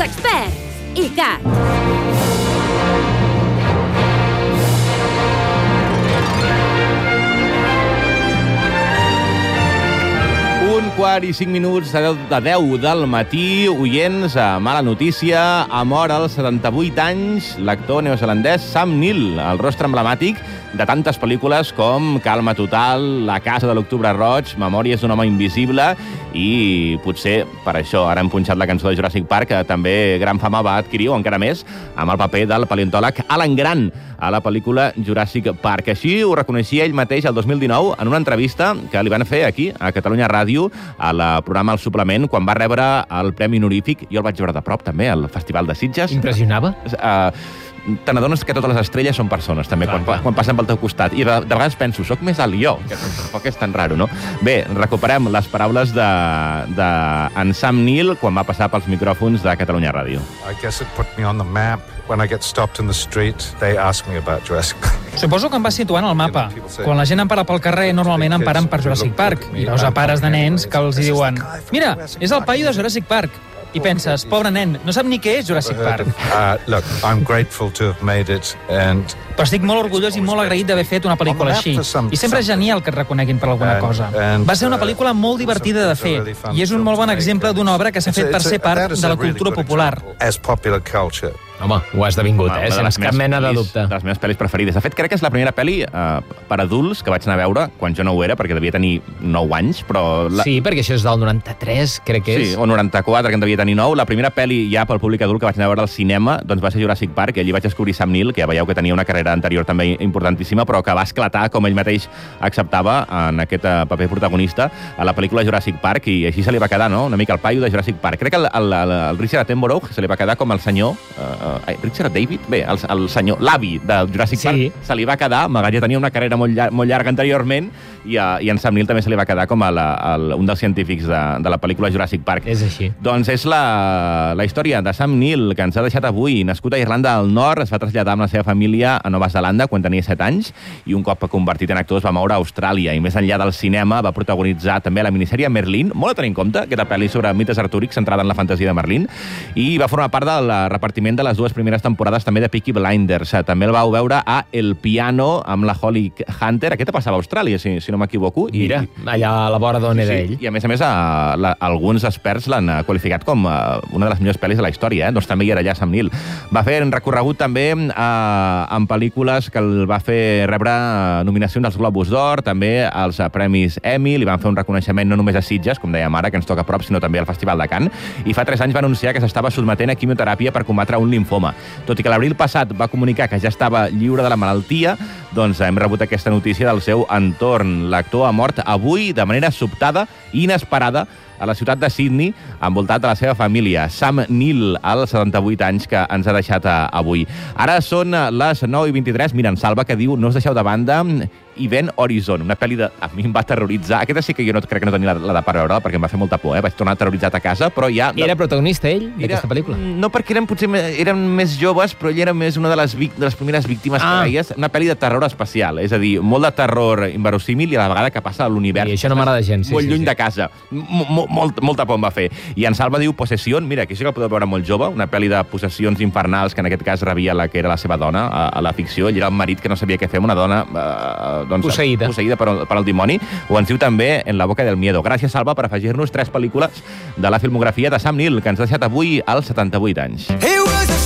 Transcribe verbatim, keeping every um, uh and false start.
experts, I C A T. Un quart i cinc minuts de deu del matí, oients, mala notícia, ha mort als setanta-vuit anys l'actor neozelandès Sam Neill, el rostre emblemàtic de tantes pel·lícules com Calma Total, La casa de l'Octubre Roig, Memòries d'un home invisible i potser per això ara hem punxat la cançó de Jurassic Park, que també gran fama va adquirir, o encara més, amb el paper del paleontòleg Alan Grant a la pel·lícula Jurassic Park. Així ho reconeixia ell mateix el dos mil dinou en una entrevista que li van fer aquí, a Catalunya Ràdio, al programa El Suplement, quan va rebre el Premi Honorífic. Jo el vaig veure de prop, també, al Festival de Sitges. Impressionava? Uh, te n'adones que totes les estrelles són persones, també, clar, quan, clar. quan passen pel teu costat. I de, de vegades penso, soc més alt jo, que tampoc és tan raro, no? Bé, recuperem les paraules de, de en Sam Neill quan va passar pels micròfons de Catalunya Ràdio. I guess it put me on the map. When I get stopped in the street, they ask me about Jurassic Park. Suposo que em va situar en el mapa. Quan la gent em para pel carrer, normalment em paren per Jurassic Park. I veus a pares de nens que els hi diuen «Mira, és el paio de Jurassic Park». I penses, pobre nen, no sap ni què és Jurassic Park. Uh, look, I'm grateful to have made it and... Però estic molt orgullós i molt agraït d'haver fet una pel·lícula així. I sempre és genial que et reconeguin per alguna cosa. Va ser una pel·lícula molt divertida de fer i és un molt bon exemple d'una obra que s'ha fet per ser part de la cultura popular. As popular culture. Home, ho ha esdevingut, eh? Sense cap mena de dubte. De les meves pel·lis preferides. De fet, crec que és la primera pel·li eh, per adults que vaig anar a veure quan jo no ho era, perquè devia tenir nou anys, però... La... Sí, perquè això és del noranta-tres, crec que és. Sí, o noranta-quatre, que en devia tenir nou. La primera pel·li ja pel públic adult que vaig anar a veure al cinema doncs va ser Jurassic Park, i allí vaig descobrir Sam Neill, que ja veieu que tenia una carrera anterior també importantíssima, però que va esclatar, com ell mateix acceptava, en aquest paper protagonista a la pel·lícula Jurassic Park, i així se li va quedar, no?, una mica el paio de Jurassic Park. Crec que el, el, el, el Richard Attenborough se li va quedar com el senyor... Eh, Richard David? Bé, el, el senyor, l'avi de Jurassic Park, sí. Se li va quedar, malgrat ja tenia una carrera molt, llar molt llarga anteriorment, i, a, i en Sam Neill també se li va quedar com a la, a, un dels científics de, de la pel·lícula Jurassic Park. És així. Doncs és la, la història de Sam Neill, que ens ha deixat avui. Nascut a Irlanda del Nord, es va traslladar amb la seva família a Nova Zelanda quan tenia set anys, i un cop convertit en actor es va moure a Austràlia, i més enllà del cinema va protagonitzar també la minissèrie Merlin, molt a tenir en compte, aquesta pel·li sobre mites artúrics centrada en la fantasia de Merlin, i va formar part del repartiment de les dues primeres temporades també de Peaky Blinders. També el vau veure a El Piano amb la Holly Hunter. Aquesta passava a Austràlia, si, si no m'equivoco. Mira, allà a la vora d'on era ell. I a més a més, a, la, alguns experts l'han qualificat com a una de les millors pel·lis de la història, eh? Doncs també hi era allà Sam Neill. Va fer un recorregut també a, en pel·lícules que el va fer rebre nominacions als Globus d'Or, també als Premis Emmy, li van fer un reconeixement no només a Sitges, com dèiem ara, que ens toca a prop, sinó també al Festival de Cannes, i fa tres anys va anunciar que s'estava sotmetent a quimioteràpia per combatre un linfoma. Tot i que l'abril passat va comunicar que ja estava lliure de la malaltia, doncs hem rebut aquesta notícia del seu entorn. L'actor ha mort avui de manera sobtada i inesperada a la ciutat de Sydney, envoltat de la seva família. Sam Neill, als setanta-vuit anys, que ens ha deixat avui. Ara són les nou i vint-i-tres. Mira, en Salva, que diu, no us deixeu de banda Event Horizon, una pel·li de... A mi em va terroritzar. Aquesta sí que jo no crec que no tenia la, la de per veure-la, perquè em va fer molta por, eh? Vaig tornar terroritzat a casa, però ja... Era protagonista, ell, d'aquesta pel·lícula? No, perquè eren potser eren més joves, però ell era més una de les, de les primeres víctimes ah. que veies. Una pel·li de terror especial, és a dir, molt de terror inverosímil i a la vegada que passa a l'univers. I això no m'agrada gens. Sí, molt sí, lluny sí. de casa. M molt, molta por em va fer. I en Salva diu Possession, mira, aquí sí que el podeu veure molt jove, una pel·li de possessions infernals que en aquest cas rebia la que era la seva dona a, a la ficció. Ell era el marit que no sabia què fer amb una dona eh, doncs, posseïda. posseïda per, per al dimoni. Ho ens diu també En la boca del miedo. Gràcies, Salva, per afegir-nos tres pel·lícules de la filmografia de Sam Neill, que ens ha deixat avui als setanta-vuit anys.